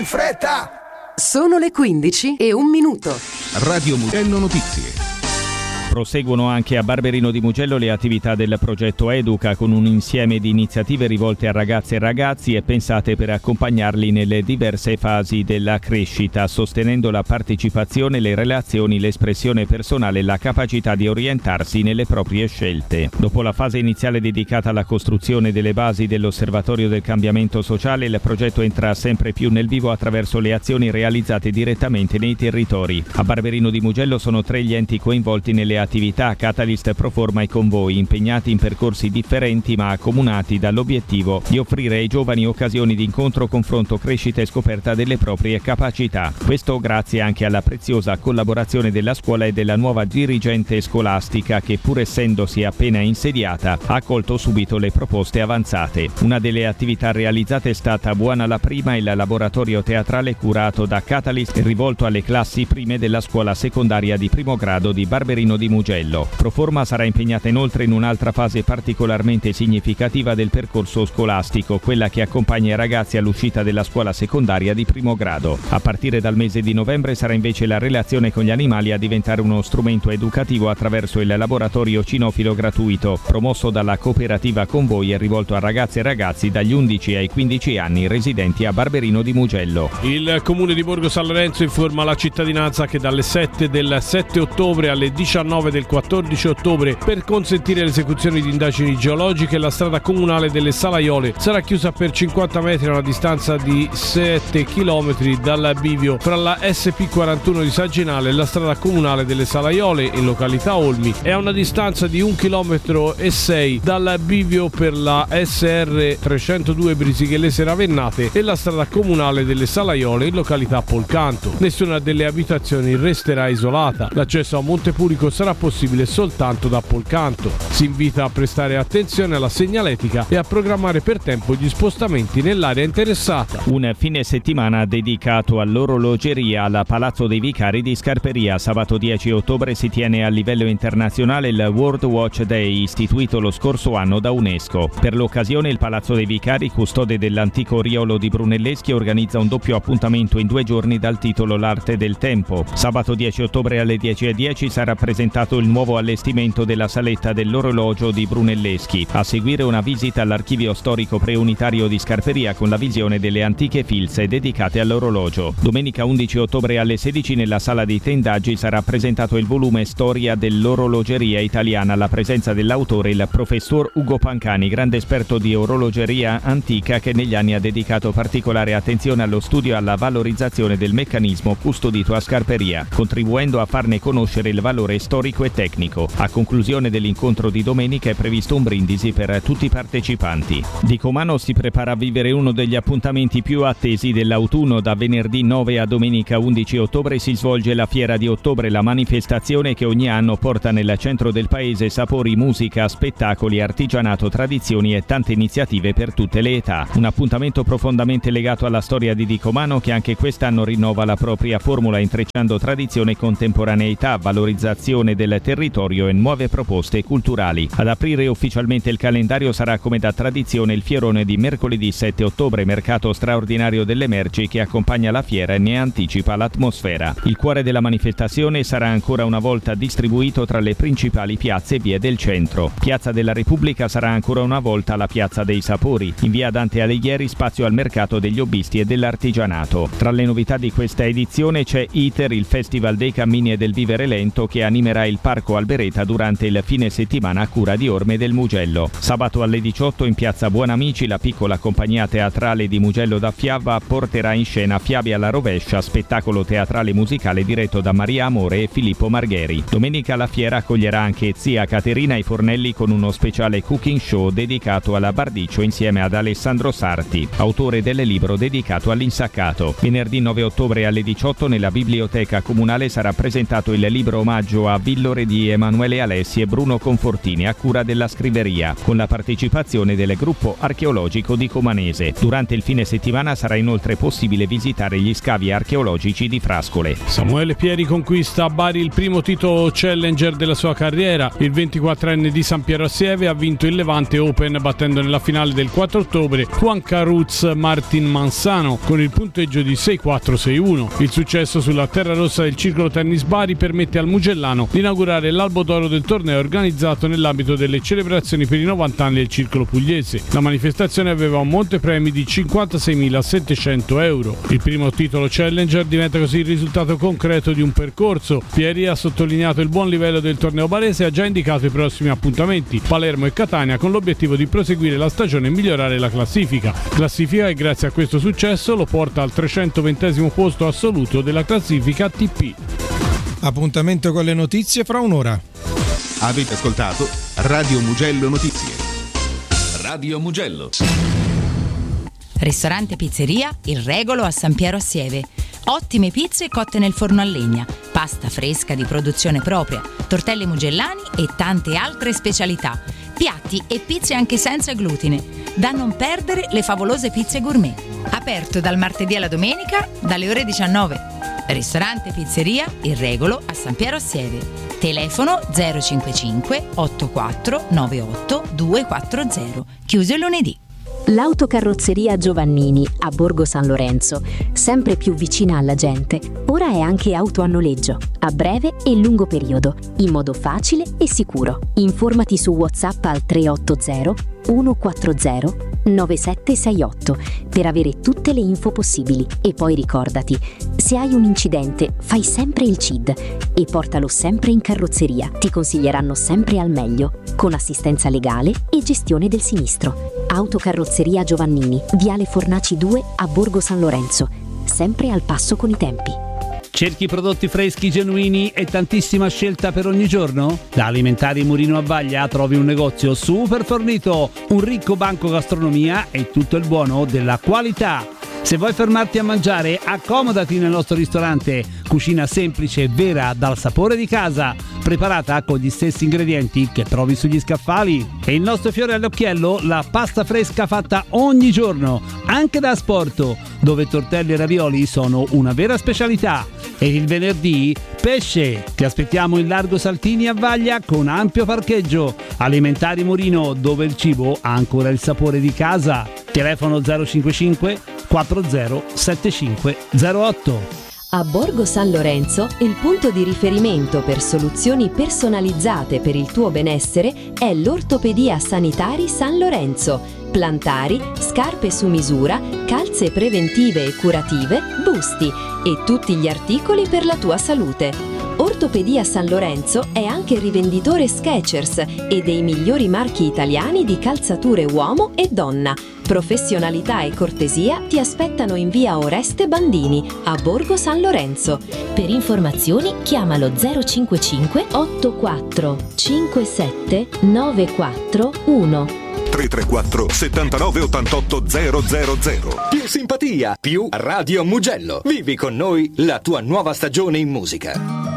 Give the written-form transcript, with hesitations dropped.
in fretta. Sono le 15:01. Radio Mugello Notizie. Proseguono anche a Barberino di Mugello le attività del progetto Educa, con un insieme di iniziative rivolte a ragazze e ragazzi e pensate per accompagnarli nelle diverse fasi della crescita, sostenendo la partecipazione, le relazioni, l'espressione personale e la capacità di orientarsi nelle proprie scelte. Dopo la fase iniziale dedicata alla costruzione delle basi dell'Osservatorio del cambiamento sociale, il progetto entra sempre più nel vivo attraverso le azioni realizzate direttamente nei territori. A Barberino di Mugello sono 3 gli enti coinvolti nelle attività Catalyst, Proforma e Convoi, impegnati in percorsi differenti ma accomunati dall'obiettivo di offrire ai giovani occasioni di incontro, confronto, crescita e scoperta delle proprie capacità. Questo grazie anche alla preziosa collaborazione della scuola e della nuova dirigente scolastica che, pur essendosi appena insediata, ha accolto subito le proposte avanzate. Una delle attività realizzate è stata Buona la Prima, il laboratorio teatrale curato da Catalyst e rivolto alle classi prime della scuola secondaria di primo grado di Barberino di Mugello. Proforma sarà impegnata inoltre in un'altra fase particolarmente significativa del percorso scolastico, quella che accompagna i ragazzi all'uscita della scuola secondaria di primo grado. A partire dal mese di novembre sarà invece la relazione con gli animali a diventare uno strumento educativo attraverso il laboratorio cinofilo gratuito, promosso dalla cooperativa Convoi e rivolto a ragazze e ragazzi dagli 11 ai 15 anni residenti a Barberino di Mugello. Il comune di Borgo San Lorenzo informa la cittadinanza che dalle 7 del 7 ottobre alle 19 del 14 ottobre, per consentire l'esecuzione di indagini geologiche, la strada comunale delle Salaiole sarà chiusa per 50 metri a una distanza di 7 km dal bivio fra la SP41 di Sagginale e la strada comunale delle Salaiole in località Olmi, e a una distanza di 1,6 km dal bivio per la SR302 Brisighellese Ravennate e la strada comunale delle Salaiole in località Polcanto. Nessuna delle abitazioni resterà isolata. L'accesso a Montepurico sarà possibile soltanto da Polcanto. Si invita a prestare attenzione alla segnaletica e a programmare per tempo gli spostamenti nell'area interessata. Un fine settimana dedicato all'orologeria alla Palazzo dei Vicari di Scarperia. Sabato 10 ottobre si tiene a livello internazionale il World Watch Day, istituito lo scorso anno da UNESCO. Per l'occasione il Palazzo dei Vicari, custode dell'antico Riolo di Brunelleschi, organizza un doppio appuntamento in 2 giorni dal titolo L'arte del tempo. Sabato 10 ottobre alle 10:10 sarà presentato il nuovo allestimento della saletta dell'orologio di Brunelleschi. A seguire una visita all'archivio storico preunitario di Scarperia con la visione delle antiche filze dedicate all'orologio. Domenica 11 ottobre alle 16 nella sala dei tendaggi sarà presentato il volume Storia dell'orologeria italiana alla presenza dell'autore, il professor Ugo Pancani, grande esperto di orologeria antica che negli anni ha dedicato particolare attenzione allo studio e alla valorizzazione del meccanismo custodito a Scarperia, contribuendo a farne conoscere il valore storico e tecnico. A conclusione dell'incontro di domenica è previsto un brindisi per tutti i partecipanti. Dicomano si prepara a vivere uno degli appuntamenti più attesi dell'autunno. Da venerdì 9 a domenica 11 ottobre si svolge la Fiera di Ottobre, la manifestazione che ogni anno porta nel centro del paese sapori, musica, spettacoli, artigianato, tradizioni e tante iniziative per tutte le età. Un appuntamento profondamente legato alla storia di Dicomano, che anche quest'anno rinnova la propria formula intrecciando tradizione e contemporaneità, valorizzazione del territorio e nuove proposte culturali. Ad aprire ufficialmente il calendario sarà, come da tradizione, il fierone di mercoledì 7 ottobre, mercato straordinario delle merci che accompagna la fiera e ne anticipa l'atmosfera. Il cuore della manifestazione sarà ancora una volta distribuito tra le principali piazze e vie del centro. Piazza della Repubblica sarà ancora una volta la Piazza dei Sapori. In via Dante Alighieri spazio al mercato degli hobbisti e dell'artigianato. Tra le novità di questa edizione c'è ITER, il Festival dei Cammini e del Vivere Lento, che animerà il Parco Albereta durante il fine settimana a cura di Orme del Mugello. Sabato alle 18 in piazza Buonamici la piccola compagnia teatrale di Mugello da Fiava porterà in scena Fiabe alla rovescia, spettacolo teatrale musicale diretto da Maria Amore e Filippo Margheri. Domenica la fiera accoglierà anche zia Caterina ai fornelli con uno speciale cooking show dedicato alla Bardiccio insieme ad Alessandro Sarti, autore del libro dedicato all'insaccato. Venerdì 9 ottobre alle 18 nella biblioteca comunale sarà presentato il libro omaggio a Pillore di Emanuele Alessi e Bruno Confortini a cura della scriveria, con la partecipazione del gruppo archeologico di Comanese. Durante il fine settimana sarà inoltre possibile visitare gli scavi archeologici di Frascole. Samuele Pieri conquista a Bari il primo titolo Challenger della sua carriera. Il 24enne di San Piero Assieve ha vinto il Levante Open battendo nella finale del 4 ottobre Juan Caruz Martin Mansano con il punteggio di 6-4-6-1. Il successo sulla terra rossa del Circolo Tennis Bari permette al Mugellano di inaugurare l'albo d'oro del torneo organizzato nell'ambito delle celebrazioni per i 90 anni del Circolo Pugliese. La manifestazione aveva un montepremi di 56.700 euro. Il primo titolo Challenger diventa così il risultato concreto di un percorso. Pieri ha sottolineato il buon livello del torneo barese e ha già indicato i prossimi appuntamenti, Palermo e Catania, con l'obiettivo di proseguire la stagione e migliorare la classifica che grazie a questo successo lo porta al 320° posto assoluto della classifica ATP. Appuntamento con le notizie fra un'ora. Avete ascoltato Radio Mugello Notizie. Radio Mugello. Ristorante Pizzeria Il Regolo a San Piero Assieve. Ottime pizze cotte nel forno a legna, pasta fresca di produzione propria, tortelli mugellani e tante altre specialità. Piatti e pizze anche senza glutine. Da non perdere le favolose pizze gourmet. Aperto dal martedì alla domenica dalle ore 19. Ristorante Pizzeria Il Regolo a San Piero Assieve. Telefono 055 84 98 240. Chiuso il lunedì. L'autocarrozzeria Giovannini a Borgo San Lorenzo, sempre più vicina alla gente, ora è anche auto a noleggio, a breve e lungo periodo, in modo facile e sicuro. Informati su WhatsApp al 380 140 9768 per avere tutte le info possibili. E poi ricordati, se hai un incidente fai sempre il CID e portalo sempre in carrozzeria. Ti consiglieranno sempre al meglio, con assistenza legale e gestione del sinistro. Autocarrozzeria Giovannini, Viale Fornaci 2 a Borgo San Lorenzo, sempre al passo con i tempi. Cerchi prodotti freschi, genuini e tantissima scelta per ogni giorno? Da Alimentari Murino a Vaglia trovi un negozio super fornito, un ricco banco gastronomia e tutto il buono della qualità. Se vuoi fermarti a mangiare, accomodati nel nostro ristorante. Cucina semplice e vera, dal sapore di casa, preparata con gli stessi ingredienti che trovi sugli scaffali. E il nostro fiore all'occhiello, la pasta fresca fatta ogni giorno, anche da asporto, dove tortelli e ravioli sono una vera specialità. E il venerdì, pesce. Ti aspettiamo in Largo Saltini a Vaglia con ampio parcheggio. Alimentari Murino, dove il cibo ha ancora il sapore di casa. Telefono 055 40 7508. A Borgo San Lorenzo, il punto di riferimento per soluzioni personalizzate per il tuo benessere è l'Ortopedia Sanitari San Lorenzo. Plantari, scarpe su misura, calze preventive e curative, busti e tutti gli articoli per la tua salute. Ortopedia San Lorenzo è anche rivenditore Skechers e dei migliori marchi italiani di calzature uomo e donna. Professionalità e cortesia ti aspettano in via Oreste Bandini a Borgo San Lorenzo. Per informazioni chiamalo 055 84 57 941. 334 79 88 000. Più simpatia, più Radio Mugello. Vivi con noi la tua nuova stagione in musica.